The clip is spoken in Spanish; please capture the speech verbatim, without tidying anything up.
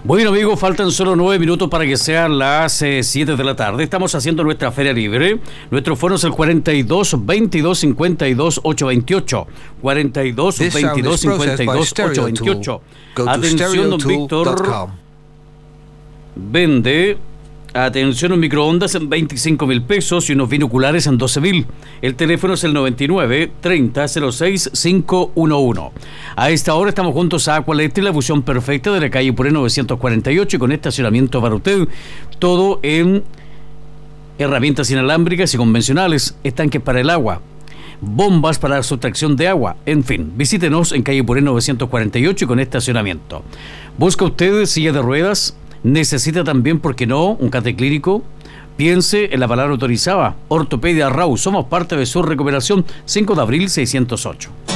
Bueno, amigos, faltan solo nueve minutos para que sean las eh, siete de la tarde. Estamos haciendo nuestra feria libre. Nuestro foro es el cuarenta y dos, veintidós, cincuenta y dos, ochocientos veintiocho. cuarenta y dos, veintidós, cincuenta y dos, ochocientos veintiocho. Atención, don Víctor. Vende, atención, un microondas en veinticinco mil pesos y unos binoculares en doce mil. El teléfono es el noventa y nueve, treinta, cero seis, quinientos once. A esta hora estamos juntos a Aqualetri, la fusión perfecta de la calle Puré novecientos cuarenta y ocho, y con estacionamiento para usted. Todo en herramientas inalámbricas y convencionales, estanques para el agua, bombas para la sustracción de agua, en fin, visítenos en calle Puré novecientos cuarenta y ocho y con estacionamiento. ¿Busca usted silla de ruedas? ¿Necesita también, por qué no, un cateclínico? Piense en la palabra autorizada. Ortopedia Rau, somos parte de su recuperación. cinco de abril seiscientos ocho.